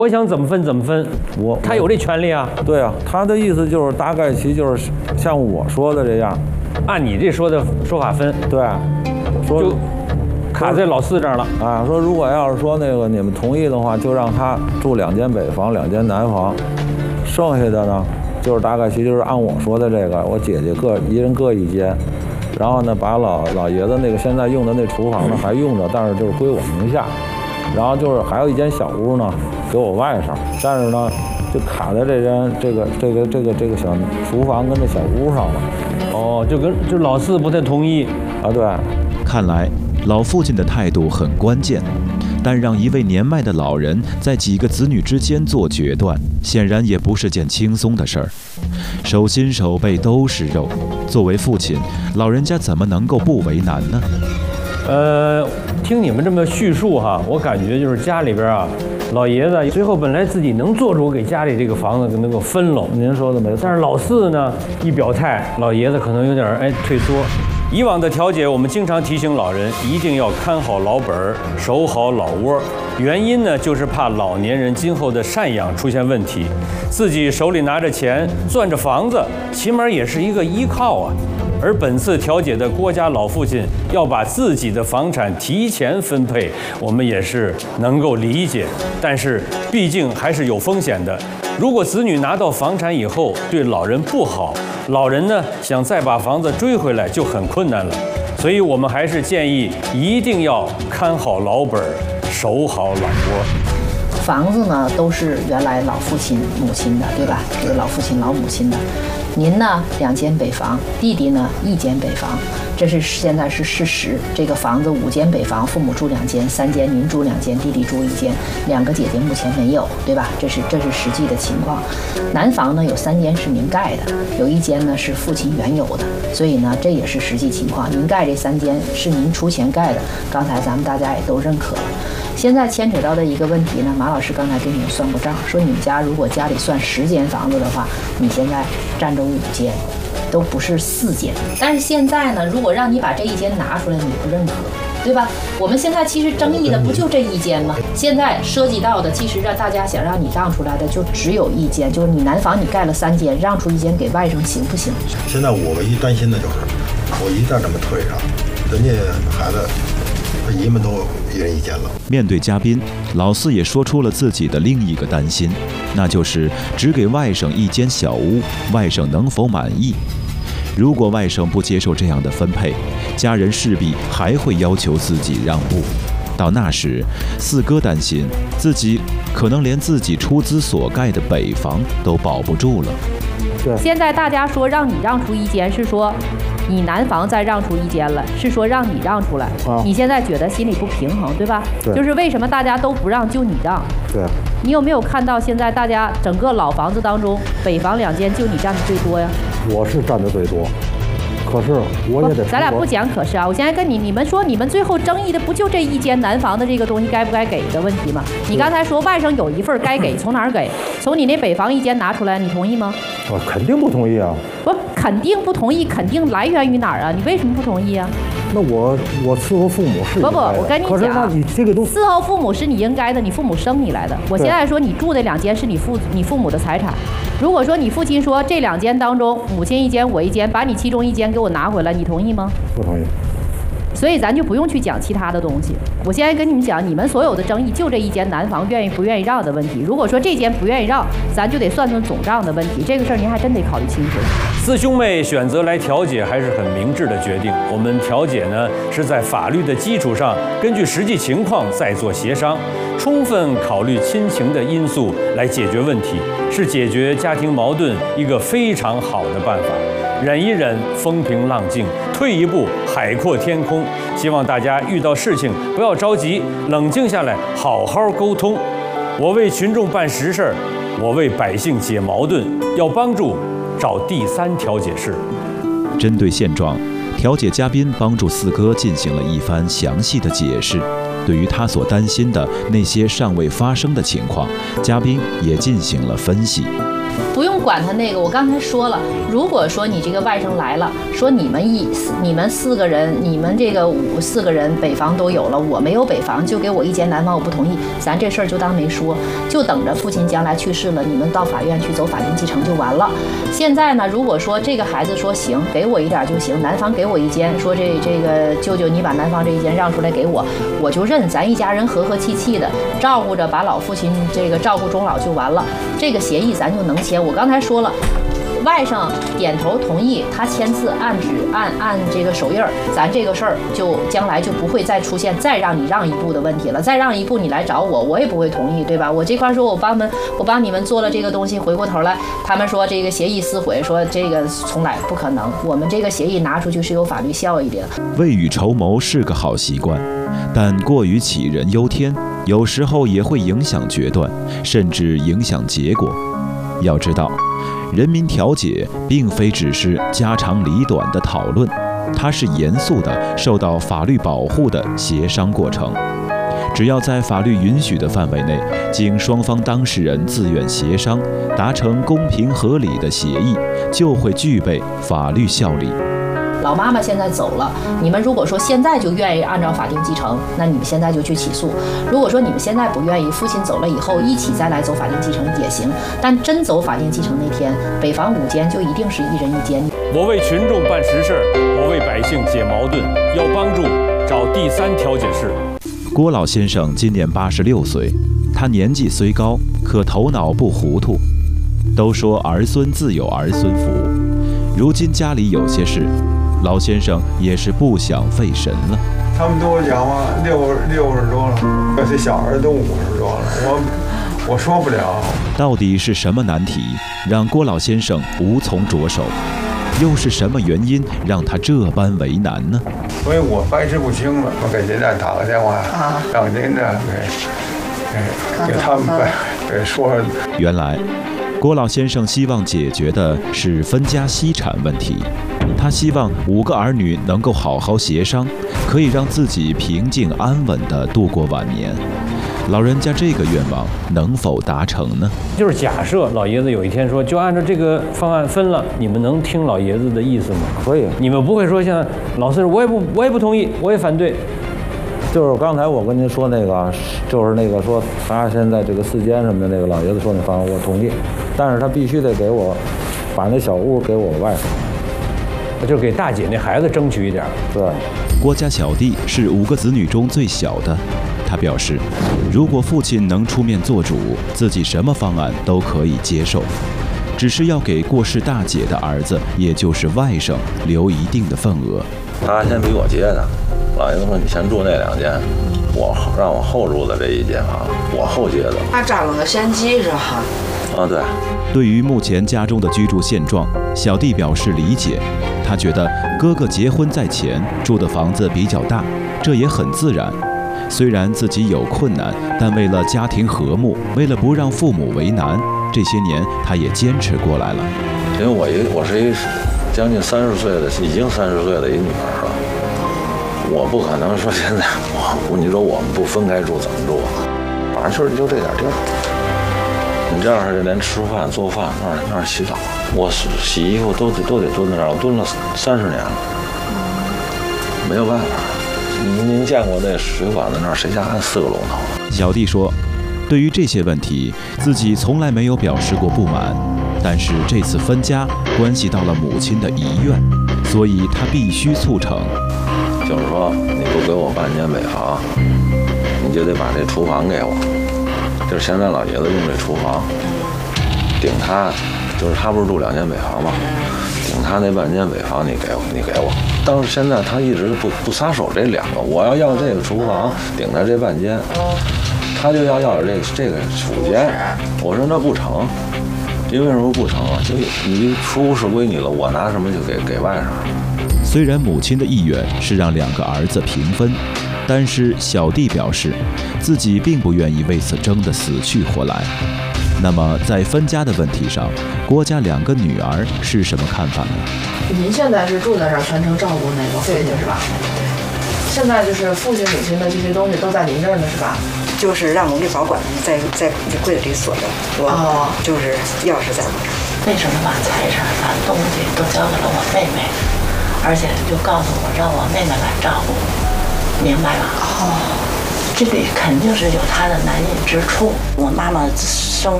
我想怎么分怎么分，他有这权利啊。 对啊，他的意思就是大概其就是像我说的这样， 按你这说的说法分。 对，说就卡在老四这儿了啊。说如果要是说那个你们同意的话，就让他住2间北房2间南房，剩下的呢就是大概其就是按我说的这个，我姐姐一人各1间。然后呢，把老爷子那个现在用的那厨房呢还用着，但是就是归我名下。然后就是还有1间小屋呢，给我外甥，但是呢就卡在这个小厨房跟这小屋上了。 哦，就老四不太同意啊。对， 看来老父亲的态度很关键，但让一位年迈的老人在几个子女之间做决断，显然也不是件轻松的事儿。手心手背都是肉，作为父亲，老人家怎么能够不为难呢？ 听你们这么叙述哈，我感觉就是家里边啊，老爷子最后本来自己能做主给家里这个房子能够分了， 您说的没错。 但是老四呢一表态，老爷子可能有点退缩。以往的调解，我们经常提醒老人一定要看好老本儿，守好老窝。原因呢，就是怕老年人今后的赡养出现问题，自己手里拿着钱，攥着房子，起码也是一个依靠啊。而本次调解的郭家老父亲要把自己的房产提前分配，我们也是能够理解，但是毕竟还是有风险的。如果子女拿到房产以后对老人不好，老人呢想再把房子追回来就很困难了。所以我们还是建议一定要看好老本，守好老窝。 房子呢都是原来老父亲母亲的，对吧？这个老父亲老母亲的。您呢2间北房，弟弟呢1间北房，这是现在是事实。这个房子5间北房，父母住2间，3间您住2间，弟弟住1间，2个姐姐目前没有，对吧？这是实际的情况。南房呢有3间是您盖的，有1间呢是父亲原有的，所以呢这也是实际情况。您盖这3间是您出钱盖的，刚才咱们大家也都认可了。现在牵扯到的一个问题呢，马老师刚才给你们算过账，说你们家如果家里算10间房子的话，你现在占着5间，都不是4间。但是现在呢，如果让你把这1间拿出来，你不认可，对吧？我们现在其实争议的不就这1间吗？现在涉及到的，其实让大家想让你让出来的就只有1间，就是你南房你盖了3间，让出1间给外甥行不行？ 现在我唯一担心的就是，我一旦这么退上，人家孩子姨们都1人1间了。 面对嘉宾，老四也说出了自己的另一个担心，那就是只给外甥1间小屋，外甥能否满意？如果外甥不接受这样的分配，家人势必还会要求自己让步。到那时，四哥担心自己可能连自己出资所盖的北房都保不住了。 对， 现在大家说让你让出1间，是说你南房再让出1间了，是说让你让出来。你现在觉得心里不平衡，对吧？ 对， 就是为什么大家都不让，就你让。 对， 你有没有看到现在大家整个老房子当中，北房2间就你占的最多呀？ 我是占的最多，可是我也得。 咱俩不讲可是啊，我现在跟你们说，你们最后争议的不就这1间南房的这个东西该不该给的问题吗？你刚才说外甥有1份该给，从哪儿给？从你那北房1间拿出来，你同意吗？ 我肯定不同意啊！ 不，肯定不同意，肯定来源于哪儿啊？你为什么不同意啊？ 那我伺候父母是应该的。 不，我跟你讲， 可是那你这个东伺候父母是你应该的，你父母生你来的。我现在说你住的2间是你父母的财产。如果说你父亲说这2间当中，母亲1间我1间，把你其中1间给我拿回来，你同意吗？ 不同意。 所以咱就不用去讲其他的东西。我现在跟你们讲，你们所有的争议就这1间南房愿意不愿意让的问题。如果说这间不愿意让，咱就得算总账的问题。这个事儿您还真得考虑清楚。 四兄妹选择来调解还是很明智的决定。我们调解呢是在法律的基础上，根据实际情况再做协商，充分考虑亲情的因素来解决问题，是解决家庭矛盾一个非常好的办法。忍一忍，风平浪静；退一步，海阔天空。希望大家遇到事情不要着急，冷静下来，好好沟通。我为群众办实事，我为百姓解矛盾，要帮助找第3调解室。 针对现状，调解嘉宾帮助四哥进行了一番详细的解释。 对于他所担心的那些尚未发生的情况，嘉宾也进行了分析。 不用管他那个，我刚才说了，如果说你这个外甥来了，说你们4个人，你们这个4个人北房都有了，我没有北房，就给我一间南房，我不同意，咱这事儿就当没说，就等着父亲将来去世了，你们到法院去走法定继承就完了。现在呢，如果说这个孩子说行，给我一点就行，南房给我一间，说这个舅舅你把南房这一间让出来给我，我就认，咱一家人和和气气的照顾着，把老父亲这个照顾终老就完了，这个协议咱就能签。我刚才说了，外甥点头同意，他签字按这个手印儿，咱这个事儿就将来就不会再出现再让你让一步的问题了。再让一步你来找我，我也不会同意，对吧？我这块说我帮你们做了这个东西，回过头来他们说这个协议撕毁，说这个从来不可能，我们这个协议拿出去是有法律效益的。 未雨绸缪是个好习惯，但过于杞人忧天，有时候也会影响决断，甚至影响结果。要知道，人民调解并非只是家长里短的讨论，它是严肃的、受到法律保护的协商过程。只要在法律允许的范围内，经双方当事人自愿协商，达成公平合理的协议，就会具备法律效力。 老妈妈现在走了，你们如果说现在就愿意按照法定继承，那你们现在就去起诉。如果说你们现在不愿意，父亲走了以后一起再来走法定继承也行。但真走法定继承那天，北房5间就一定是1人1间。 我为群众办实事，我为百姓解矛盾，要帮助找第3调解室。 郭老先生今年86岁，他年纪虽高，可头脑不糊涂。都说儿孙自有儿孙福，如今家里有些事，老先生也是不想费神了。 他们都讲话60多了，这小孩都50多了，我说不了。 到底是什么难题让郭老先生无从着手？又是什么原因让他这般为难呢？ 所以我掰扯不清了，我给您再打个电话，让您呢给他们给说。 原来，郭老先生希望解决的是分家析产问题。他希望5个儿女能够好好协商，可以让自己平静安稳地度过晚年。老人家这个愿望能否达成呢？ 就是假设老爷子有一天说，就按照这个方案分了，你们能听老爷子的意思吗？ 可以。 你们不会说像老四，我也不同意，我也反对。 就是刚才我跟您说那个，就是那个说他现在这个4间什么的那个老爷子说那方案我同意，但是他必须得给我把那小屋给我外甥， 就给大姐那孩子争取一点。 对， 郭家小弟是5个子女中最小的，他表示，如果父亲能出面做主，自己什么方案都可以接受，只是要给过世大姐的儿子，也就是外甥留一定的份额。 他先比我接的，老爷子说你先住那2间，我让我后住的这1间啊，我后接的。 他占了个先机是吧？ 啊，对。 对于目前家中的居住现状，小弟表示理解。他觉得哥哥结婚在前，住的房子比较大，这也很自然。虽然自己有困难，但为了家庭和睦，为了不让父母为难，这些年他也坚持过来了。 因为我是一将近30岁的，已经30岁的一女儿了，我不可能说现在你说我们不分开住怎么住？反正就这点地儿。你这样是连吃饭、做饭那儿洗澡，我洗衣服都得蹲在那儿，我蹲了30年了，没有办法。您见过那水管子那儿谁家按4个龙头？ 小弟说，对于这些问题，自己从来没有表示过不满，但是这次分家关系到了母亲的遗愿，所以他必须促成。 就是说，你不给我半间北房，你就得把这厨房给我。就是现在老爷子用这厨房，顶他，就是他不是住2间北房吗？顶他那半间北房你给我。但是现在他一直不撒手这2个，我要这个厨房顶他这半间，他就要这个辅间。我说那不成，因为什么不成啊？就你出屋是归你了，我拿什么就给外甥。 虽然母亲的意愿是让2个儿子平分，但是小弟表示，自己并不愿意为此争得死去活来。那么在分家的问题上，郭家2个女儿是什么看法呢？ 您现在是住在这儿，全程照顾那个父亲是吧？ 现在就是父亲母亲的这些东西都在您这儿呢，是吧？ 就是让我给保管在柜子里锁着，就是钥匙在我这儿。 为什么把财产、把东西都交给了我妹妹，而且就告诉我让我妹妹来照顾，明白了？这里肯定是有她的难隐之处。我妈妈生